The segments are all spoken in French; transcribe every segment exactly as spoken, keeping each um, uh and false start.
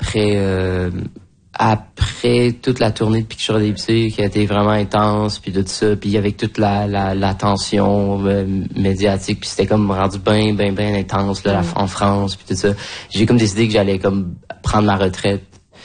après euh, après toute la tournée de Picture des Psy qui a été vraiment intense, puis tout ça, puis avec toute la la, la tension euh, médiatique, puis c'était comme rendu bien bien bien intense là, mm. en France, puis tout ça. J'ai comme décidé que j'allais comme prendre ma retraite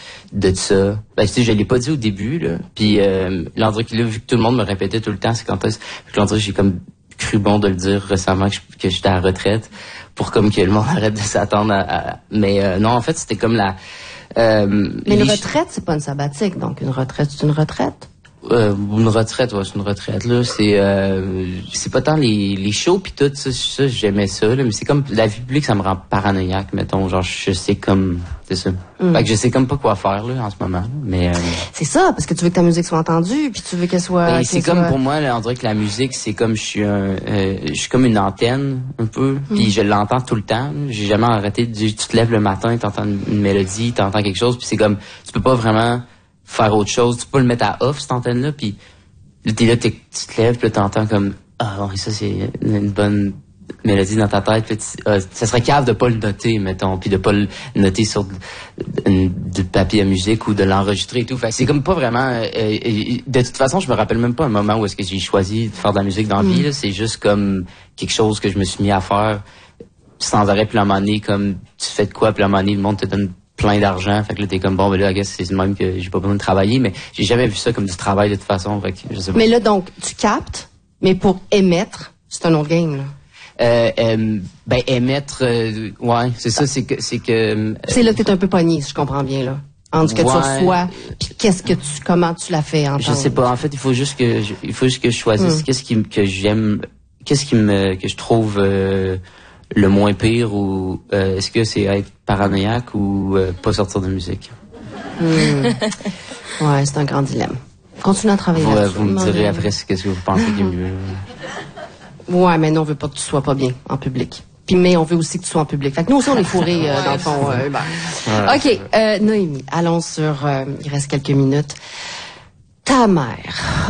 de ça. Ben, tu sais, je l'ai pas dit au début, là. Puis, euh, là, vu que tout le monde me répétait tout le temps, c'est quand est-ce que j'ai comme cru bon de le dire récemment que, je, que j'étais à la retraite pour comme que le monde arrête de s'attendre à... à... Mais euh, non, en fait, c'était comme la... Euh, Mais une les... retraite, c'est pas une sabbatique, donc une retraite, c'est une retraite? Euh, une retraite, ouais, c'est une retraite, là. C'est, euh, c'est pas tant les, les shows pis tout, ça, ça, j'aimais ça, là, mais c'est comme, la vie publique, ça me rend paranoïaque, mettons, genre, je sais comme, c'est ça. Mm. Fait que je sais comme pas quoi faire, là, en ce moment, mais, euh, c'est ça, parce que tu veux que ta musique soit entendue, puis tu veux qu'elle soit, ben, c'est comme, soit... pour moi, là, on dirait que la musique, c'est comme, je suis un, euh, je suis comme une antenne, un peu, mm. puis je l'entends tout le temps, j'ai jamais arrêté de dire, tu te lèves le matin, t'entends une, une mélodie, t'entends quelque chose, puis c'est comme, tu peux pas vraiment faire autre chose, tu peux le mettre à off cette antenne là, puis là t'es là, t'es, tu te lèves, puis là t'entends comme ah bon, ça c'est une bonne mélodie dans ta tête, puis tu, euh, ça serait cave de pas le noter, mettons, puis de pas le noter sur du, du papier à musique ou de l'enregistrer et tout. Fait c'est comme pas vraiment euh, euh, de toute façon, je me rappelle même pas un moment où est-ce que j'ai choisi de faire de la musique dans la vie, là, c'est juste comme quelque chose que je me suis mis à faire sans arrêt, puis à un moment donné, comme tu fais de quoi, puis à un moment donné, le monde te donne plein d'argent, fait que là t'es comme bon ben là I guess c'est le même que j'ai pas besoin de travailler, mais j'ai jamais vu ça comme du travail de toute façon, fait que je sais pas. Mais là donc tu captes, mais pour émettre c'est un autre game là. Euh, euh, ben émettre, euh, ouais c'est ça, c'est que c'est que euh, c'est là que t'es un peu pogné si je comprends bien là. Entre ce que ouais, tu reçois, puis qu'est-ce que tu, comment tu l'as fait entendre. Je sais pas, en fait il faut juste que je, il faut juste que je choisisse hum. qu'est-ce qui que j'aime, qu'est-ce qui me que je trouve euh, le moins pire, ou euh, est-ce que c'est être paranoïaque ou euh, pas sortir de musique? Mmh. Ouais, c'est un grand dilemme. Continue à travailler ouais, là-dessus. Vous me direz après ce que vous pensez qui est mieux. Ouais, mais nous, on veut pas que tu sois pas bien en public. Puis, mais on veut aussi que tu sois en public. Fait que nous aussi, on est fourrés euh, dans le fond. Euh, ben. ouais, OK, euh, Noémie, allons sur... Euh, il reste quelques minutes. Ta mère...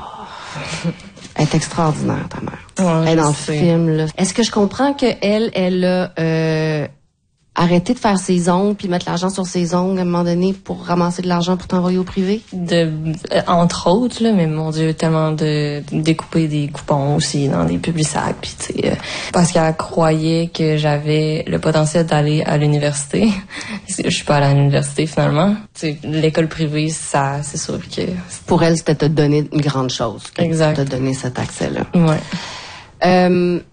Oh. Elle est extraordinaire, ta mère. Ouais, elle est dans le sais. film, là. Est-ce que je comprends qu'elle, elle a euh, arrêté de faire ses ongles puis mettre l'argent sur ses ongles à un moment donné pour ramasser de l'argent pour t'envoyer au privé? De, euh, entre autres, là, mais mon Dieu, tellement de, de découper des coupons aussi dans des publics-sacs, puis tu sais, euh, parce qu'elle croyait que j'avais le potentiel d'aller à l'université. Je suis pas allée à l'université finalement. Tu sais, l'école privée, ça, c'est sûr que... Pour elle, c'était te donner une grande chose. Exact. Te donner cet accès-là. Ouais. Euh,